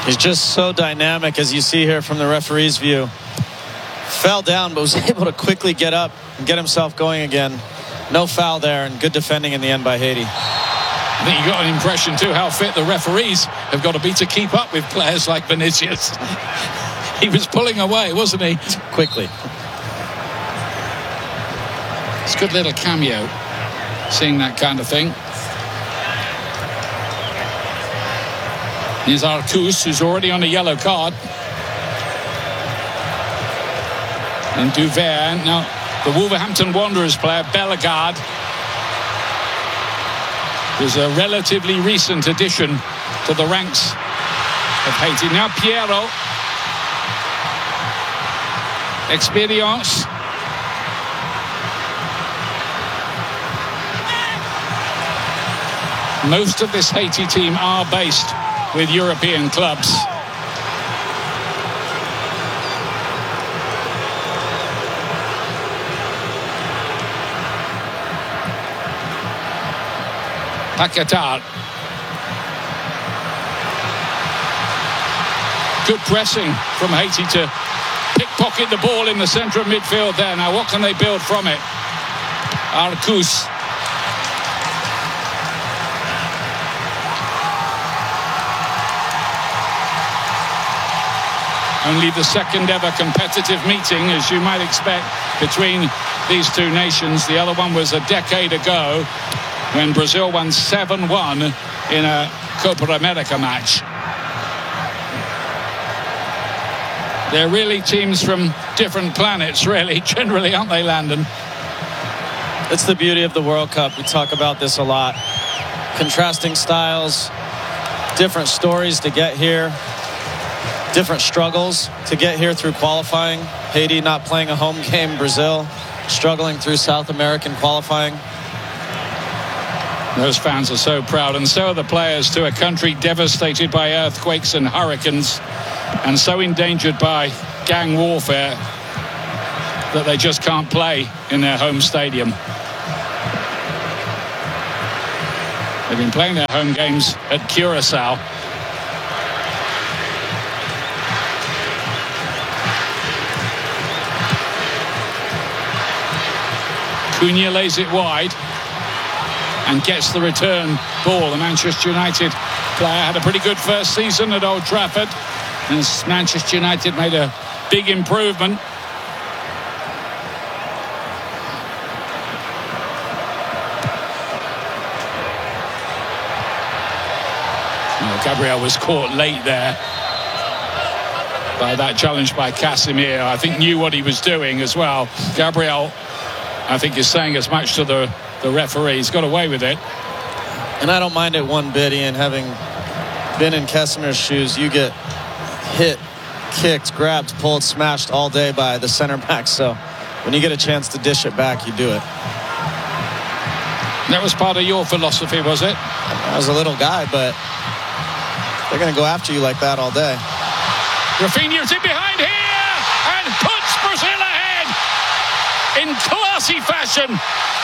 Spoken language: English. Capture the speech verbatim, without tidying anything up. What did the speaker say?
He's just so dynamic, as you see here from the referee's view. Fell down, but was able to quickly get up and get himself going again. No foul there, and good defending in the end by Haiti. I think you got an impression too how fit the referees have got to be to keep up with players like Vinicius. He was pulling away, wasn't he? Quickly. It's a good little cameo, seeing that kind of thing. Here's Arcus, who's already on a yellow card. And Duvert. Now, the Wolverhampton Wanderers player, Bellegarde, is a relatively recent addition to the ranks of Haiti. Now, Piero. Experience. Most of this Haiti team are based with European clubs. Paquetá. Good pressing from Haiti to pickpocket the ball in the centre of midfield there. Now what can they build from it? Arcus. Only the second ever competitive meeting, as you might expect, between these two nations. The other one was a decade ago when Brazil won seven one in a Copa America match. They're really teams from different planets, really, generally, aren't they, Landon? It's the beauty of the World Cup. We talk about this a lot. Contrasting styles, different stories to get here, different struggles to get here through qualifying. Haiti not playing a home game, Brazil struggling through South American qualifying. Those fans are so proud, and so are the players, to a country devastated by earthquakes and hurricanes, and so endangered by gang warfare that they just can't play in their home stadium. They've been playing their home games at Curacao. Cunha lays it wide and gets the return ball. The Manchester United player had a pretty good first season at Old Trafford, and Manchester United made a big improvement. Well, Gabriel was caught late there by that challenge by Casemiro. I think knew what he was doing as well. Gabriel, I think, is saying as much to the, the referee. He's got away with it. And I don't mind it one bit, Ian. Having been in Casemiro's shoes, you get hit, kicked, grabbed, pulled, smashed all day by the center back. So when you get a chance to dish it back, you do it. That was part of your philosophy, was it? I was a little guy, but they're going to go after you like that all day. Rafinha's in behind here and puts Brazil ahead in classy fashion.